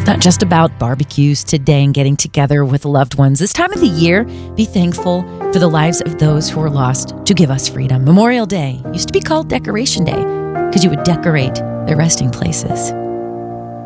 It's not just about barbecues today and getting together with loved ones. This time of the year, be thankful for the lives of those who were lost to give us freedom. Memorial Day used to be called Decoration Day because you would decorate their resting places.